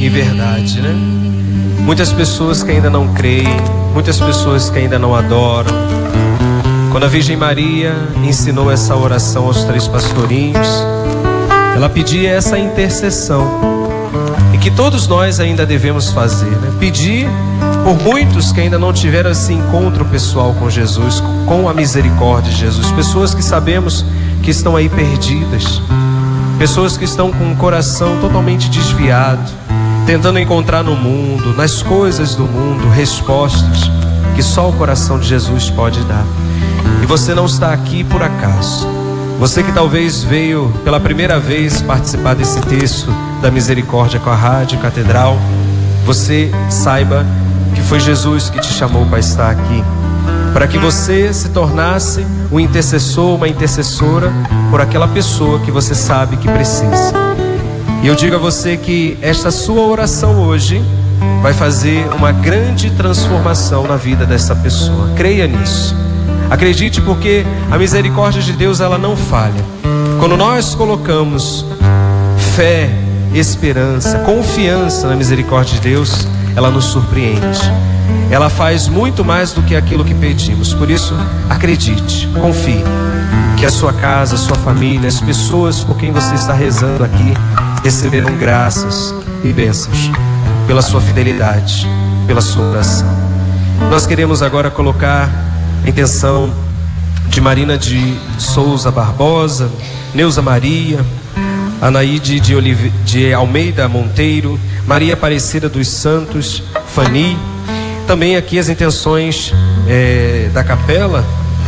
e verdade, né? Muitas pessoas que ainda não creem, muitas pessoas que ainda não adoram. Quando a Virgem Maria ensinou essa oração aos 3 pastorinhos, ela pedia essa intercessão, e que todos nós ainda devemos fazer, né? Pedir por muitos que ainda não tiveram esse encontro pessoal com Jesus, com a misericórdia de Jesus. Pessoas que sabemos que estão aí perdidas, pessoas que estão com o coração totalmente desviado, tentando encontrar no mundo, nas coisas do mundo, respostas que só o coração de Jesus pode dar. E você não está aqui por acaso. Você que talvez veio pela primeira vez participar desse texto da misericórdia com a Rádio Catedral, você saiba que foi Jesus que te chamou para estar aqui, para que você se tornasse um intercessor, uma intercessora por aquela pessoa que você sabe que precisa. E eu digo a você que esta sua oração hoje vai fazer uma grande transformação na vida dessa pessoa. Creia nisso. Acredite, porque a misericórdia de Deus, ela não falha. Quando nós colocamos fé, esperança, confiança na misericórdia de Deus, ela nos surpreende. Ela faz muito mais do que aquilo que pedimos. Por isso, acredite, confie que a sua casa, a sua família, as pessoas por quem você está rezando aqui receberão graças e bênçãos pela sua fidelidade, pela sua oração. Nós queremos agora colocar a intenção de Marina de Souza Barbosa, Neuza Maria, Anaíde de Almeida Monteiro, Maria Aparecida dos Santos, Fani. Também aqui as intenções da capela,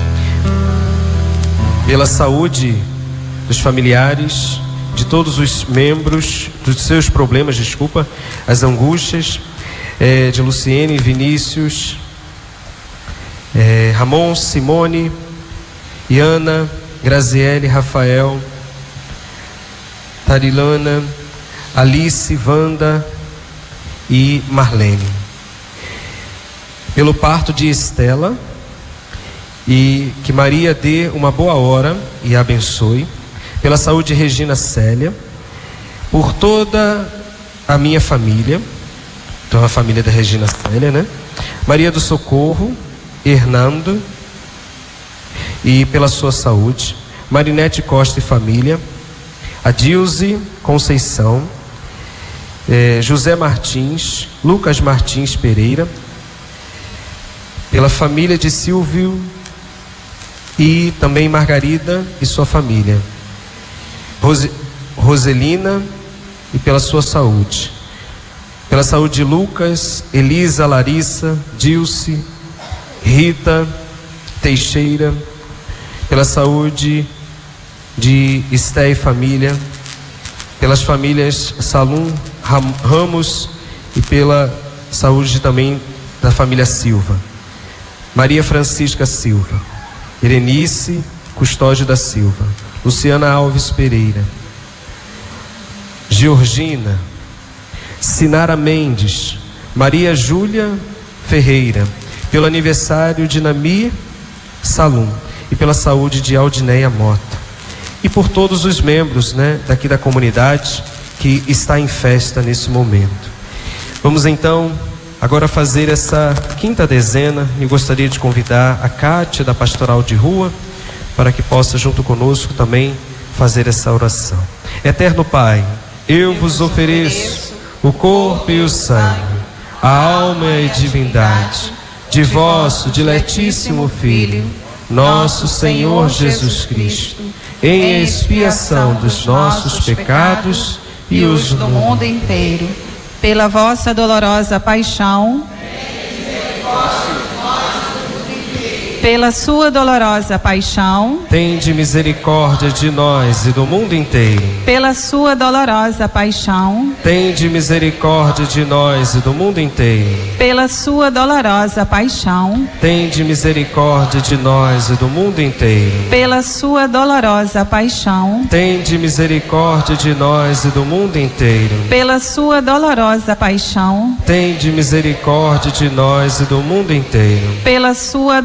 pela saúde dos familiares, de todos os membros, dos seus problemas, as angústias, de Luciene, Vinícius, Ramon, Simone, Iana, Graziele, Rafael, Tarilana, Alice, Wanda e Marlene. Pelo parto de Estela, e que Maria dê uma boa hora e a abençoe. Pela saúde de Regina Célia, por toda a minha família, então a família da Regina Célia, né? Maria do Socorro, Hernando, e pela sua saúde, Marinete Costa e família, Adilze Conceição, José Martins, Lucas Martins Pereira, pela família de Silvio e também Margarida e sua família, Roselina, e pela sua saúde, pela saúde de Lucas, Elisa, Larissa, Dilce, Rita Teixeira, pela saúde de Esté e família, pelas famílias Salum Ramos e pela saúde também da família Silva, Maria Francisca Silva, Irenice Custódio da Silva, Luciana Alves Pereira, Georgina, Sinara Mendes, Maria Júlia Ferreira, pelo aniversário de Nami Salum e pela saúde de Aldineia Mota, e por todos os membros, né, daqui da comunidade que está em festa nesse momento. Vamos então agora fazer essa quinta dezena, e gostaria de convidar a Cátia da Pastoral de Rua para que possa junto conosco também fazer essa oração. Eterno Pai, eu vos ofereço o corpo e o sangue, a alma e a divindade de vosso diletíssimo Filho, nosso Senhor Jesus Cristo, em expiação dos nossos pecados e os do mundo inteiro. Pela vossa dolorosa paixão, pela sua dolorosa paixão, tende misericórdia de nós e do mundo inteiro. Pela sua dolorosa paixão, tende misericórdia de nós e do mundo inteiro. Pela sua dolorosa paixão, tende misericórdia de nós e do mundo inteiro. Pela sua dolorosa paixão, tende misericórdia de nós e do mundo inteiro. Pela sua dolorosa paixão, tende misericórdia de nós e do mundo inteiro. Pela sua dolorosa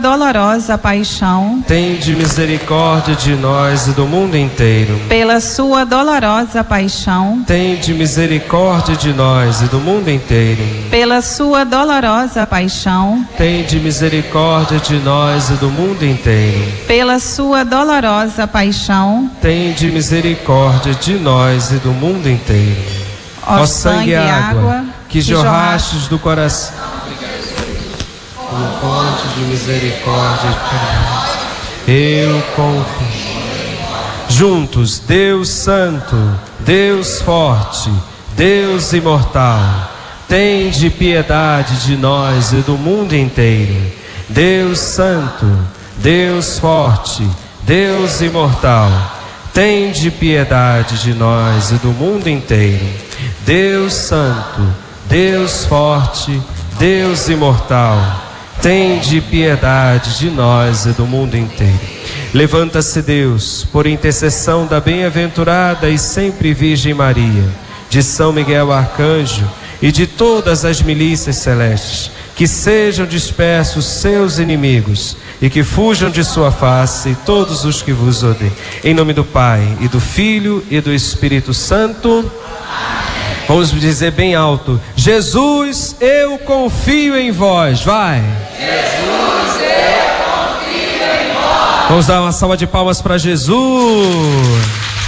dolorosa paixão, tende misericórdia de nós e do mundo inteiro. pela sua dolorosa paixão, Tende misericórdia de nós e do mundo inteiro. pela sua dolorosa paixão, Tende misericórdia de nós e do mundo inteiro. pela sua dolorosa paixão, Tende misericórdia de nós e do mundo inteiro. ó sangue e água, que jorrastes do coração, como fonte de misericórdia, eu confio. Juntos, Deus Santo, Deus Forte, Deus Imortal, tende piedade de nós e do mundo inteiro. Deus Santo, Deus Forte, Deus Imortal, tende piedade de nós e do mundo inteiro. Deus Santo, Deus Forte, Deus Imortal, tende piedade de nós e do mundo inteiro. Levanta-se, Deus, por intercessão da bem-aventurada e sempre Virgem Maria, de São Miguel Arcanjo e de todas as milícias celestes, que sejam dispersos seus inimigos e que fujam de sua face todos os que vos odeiam. Em nome do Pai, e do Filho, e do Espírito Santo. Vamos dizer bem alto: Jesus, eu confio em vós. Vai. Jesus, eu confio em vós. Vamos dar uma salva de palmas para Jesus.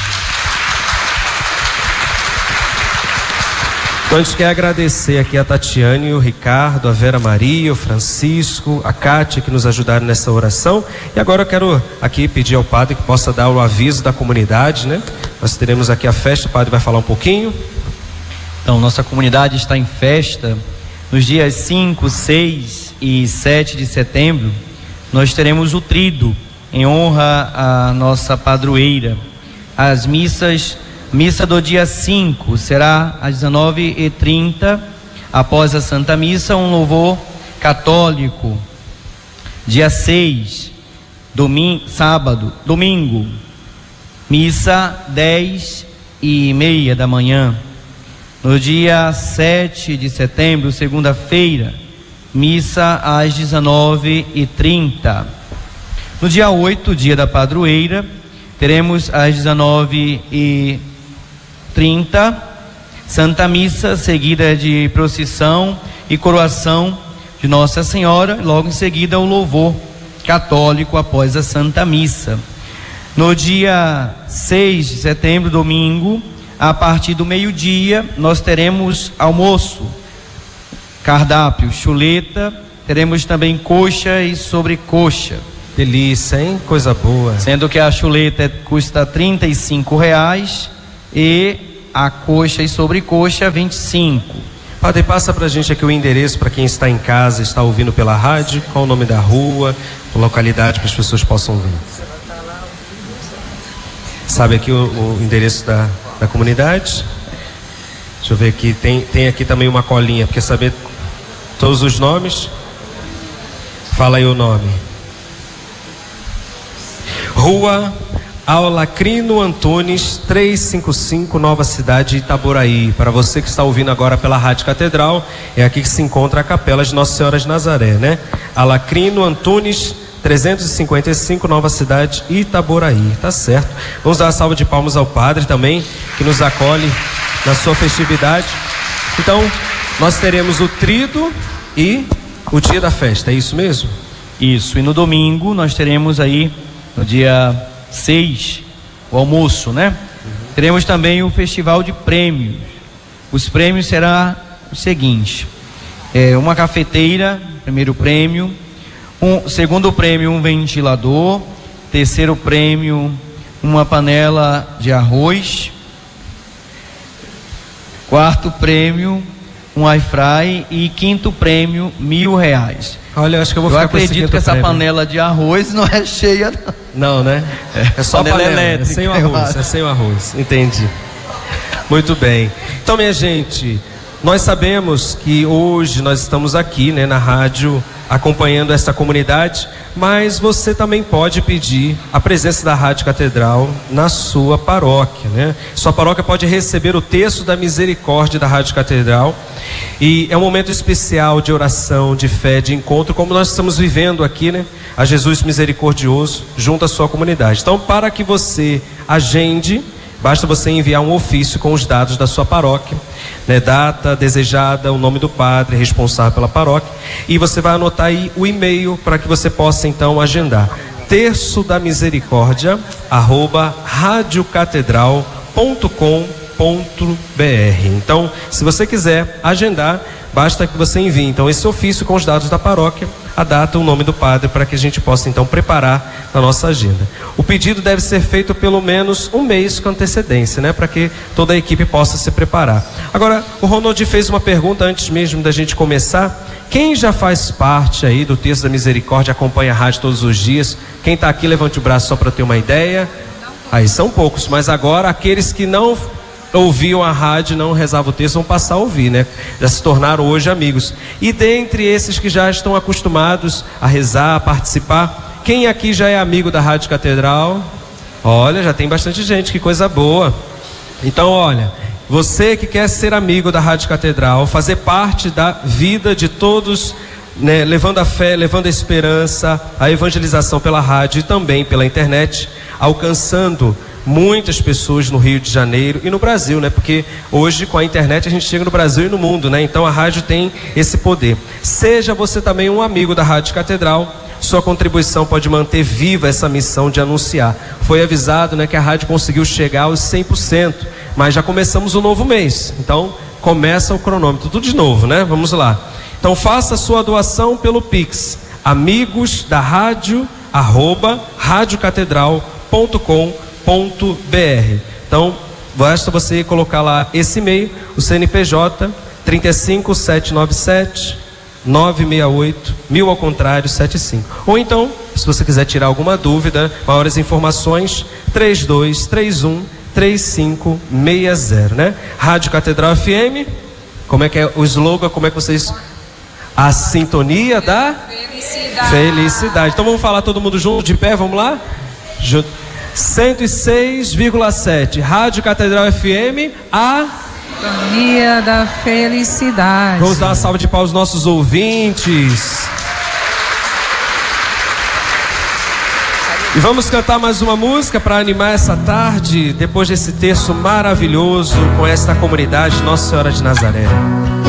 Então a gente quer agradecer aqui a Tatiane, o Ricardo, a Vera Maria, o Francisco, a Kátia, que nos ajudaram nessa oração. E agora eu quero aqui pedir ao padre que possa dar o aviso da comunidade, né? Nós teremos aqui a festa, o padre vai falar um pouquinho. Então, nossa comunidade está em festa. Nos dias 5, 6 e 7 de setembro, nós teremos o Tríduo, em honra à nossa padroeira. As missa do dia 5 será às 19h30, após a Santa Missa, um louvor católico. Dia 6, domingo, missa 10h30 da manhã. No dia 7 de setembro, segunda-feira, missa às 19h30. No dia 8, dia da padroeira, teremos às 19h30 Santa Missa, seguida de procissão e coroação de Nossa Senhora, logo em seguida o louvor católico após a Santa Missa. No dia 6 de setembro, domingo, a partir do meio-dia, nós teremos almoço, cardápio, chuleta, teremos também coxa e sobrecoxa. Delícia, hein? Coisa boa. Sendo que a chuleta custa R$35 e a coxa e sobrecoxa R$25. Padre, passa pra gente aqui o endereço para quem está em casa, está ouvindo pela rádio, qual o nome da rua, a localidade para as pessoas possam ver. Sabe aqui o endereço da comunidade? Deixa eu ver aqui, tem aqui também uma colinha, porque saber todos os nomes? Fala aí o nome. Rua Alacrino Antunes 355, Nova Cidade, Itaboraí. Para você que está ouvindo agora pela Rádio Catedral, é aqui que se encontra a Capela de Nossa Senhora de Nazaré, né? Alacrino Antunes 355, Nova Cidade, Itaboraí. Tá certo. Vamos dar uma salva de palmas ao padre também, que nos acolhe na sua festividade. Então, nós teremos o Tríduo e o dia da festa, é isso mesmo? Isso, e no domingo nós teremos aí, no dia 6, o almoço, né? Teremos também o festival de prêmios. Os prêmios serão o seguinte: uma cafeteira, primeiro prêmio, segundo prêmio, um ventilador, terceiro prêmio, uma panela de arroz, quarto prêmio, um air fry e quinto prêmio, R$1.000. Olha, eu acho que eu vou ficar com esse quinto acredito que essa prêmio. panela de arroz não é cheia, Não, né? É só panela panela, elétrica, é sem o arroz, é sem o arroz. Entendi. Muito bem. Então, minha gente, nós sabemos que hoje nós estamos aqui, né, na rádio acompanhando essa comunidade, mas você também pode pedir a presença da Rádio Catedral na sua paróquia, né? Sua paróquia pode receber o terço da misericórdia da Rádio Catedral, e é um momento especial de oração, de fé, de encontro, como nós estamos vivendo aqui, né? A Jesus misericordioso junto à sua comunidade. Então, para que você agende, basta você enviar um ofício com os dados da sua paróquia, né, data desejada, o nome do padre responsável pela paróquia, e você vai anotar aí o e-mail para que você possa então agendar. Terço da Misericórdia @radiocatedral.com.br. Então, se você quiser agendar, basta que você envie então esse ofício com os dados da paróquia, a data, o nome do padre, para que a gente possa então preparar na nossa agenda. O pedido deve ser feito pelo menos um mês com antecedência, né, para que toda a equipe possa se preparar. Agora, o Ronald fez uma pergunta antes mesmo da gente começar. Quem já faz parte aí do Terço da Misericórdia, acompanha a rádio todos os dias? Quem está aqui, levante o braço só para ter uma ideia. Aí são poucos, mas agora aqueles que não ouviam a rádio, não rezavam o texto, vão passar a ouvir, né? Já se tornaram hoje amigos. E dentre esses que já estão acostumados a rezar, a participar, quem aqui já é amigo da Rádio Catedral? Olha, já tem bastante gente, que coisa boa. Então, olha, você que quer ser amigo da Rádio Catedral, fazer parte da vida de todos, né, levando a fé, levando a esperança, a evangelização pela rádio e também pela internet, alcançando muitas pessoas no Rio de Janeiro e no Brasil, né? Porque hoje com a internet a gente chega no Brasil e no mundo, né? Então a rádio tem esse poder. Seja você também um amigo da Rádio Catedral, sua contribuição pode manter viva essa missão de anunciar. Foi avisado, né, que a rádio conseguiu chegar aos 100%, mas já começamos o novo mês. Então começa o cronômetro, tudo de novo, né? Vamos lá. Então faça a sua doação pelo Pix, amigosdarradio@radiocatedral.com.br. Então basta você colocar lá esse e-mail, o CNPJ 35797 968 1000 ao contrário 75. Ou então, se você quiser tirar alguma dúvida, maiores informações, 3231 3560, né? Rádio Catedral FM. Como é que é o slogan? Como é que vocês... A sintonia da felicidade. Então vamos falar todo mundo junto, de pé, vamos lá? 106,7 Rádio Catedral FM, a sintonia da felicidade. Vamos dar uma salva de palmas aos nossos ouvintes. E vamos cantar mais uma música para animar essa tarde, depois desse terço maravilhoso com esta comunidade Nossa Senhora de Nazaré.